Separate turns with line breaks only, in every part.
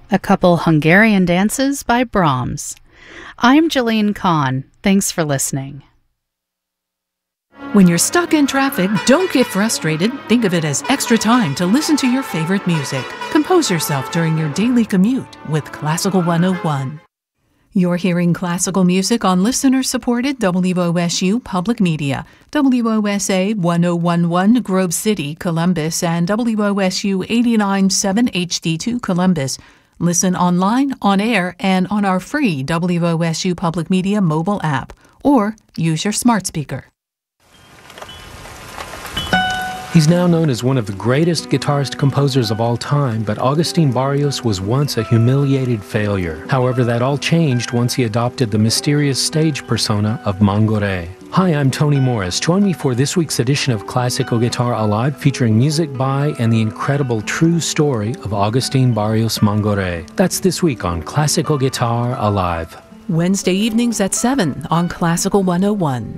a couple Hungarian dances by Brahms. I'm Jillian Kahn. Thanks for listening.
When you're stuck in traffic, don't get frustrated. Think of it as extra time to listen to your favorite music. Compose yourself during your daily commute with Classical 101. You're hearing classical music on listener-supported WOSU Public Media, WOSA 1011 Grove City, Columbus, and WOSU 89.7 HD2 Columbus. Listen online, on air, and on our free WOSU Public Media mobile app, or use your smart speaker.
He's now known as one of the greatest guitarist-composers of all time, but Agustin Barrios was once a humiliated failure. However, that all changed once he adopted the mysterious stage persona of Mangoré. Hi, I'm Tony Morris. Join me for this week's edition of Classical Guitar Alive, featuring music by and the incredible true story of Agustin Barrios Mangoré. That's this week on Classical Guitar Alive.
Wednesday evenings at 7 on Classical 101.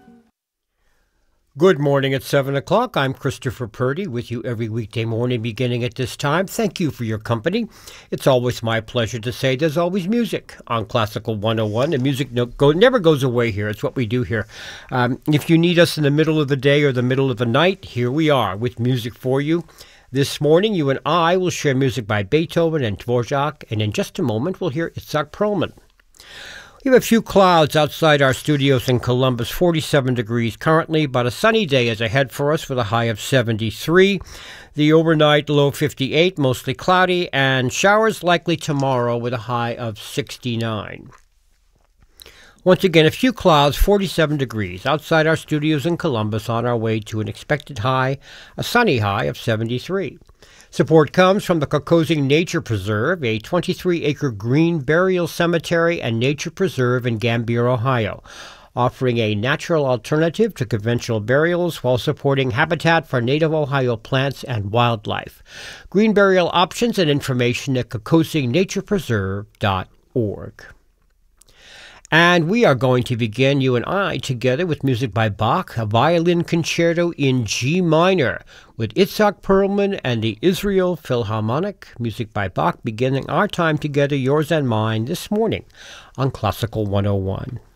Good morning at 7 o'clock. I'm Christopher Purdy with you every weekday morning beginning at this time. Thank you for your company. It's always my pleasure to say there's always music on Classical 101. The music never goes away here. It's what we do here. If you need us in the middle of the day or the middle of the night, here we are with music for you. This morning, you and I will share music by Beethoven and Dvorak, and in just a moment, we'll hear Itzhak Perlman. We have a few clouds outside our studios in Columbus, 47 degrees currently, but a sunny day is ahead for us with a high of 73. The overnight low 58, mostly cloudy, and showers likely tomorrow with a high of 69. Once again, a few clouds, 47 degrees outside our studios in Columbus on our way to an expected high, a sunny high of 73. Support comes from the Kokosing Nature Preserve, a 23-acre green burial cemetery and nature preserve in Gambier, Ohio, offering a natural alternative to conventional burials while supporting habitat for native Ohio plants and wildlife. Green burial options and information at kokosingnaturepreserve.org. And we are going to begin, you and I, together with music by Bach, a violin concerto in G minor, with Itzhak Perlman and the Israel Philharmonic. Music by Bach beginning our time together, yours and mine, this morning on Classical 101.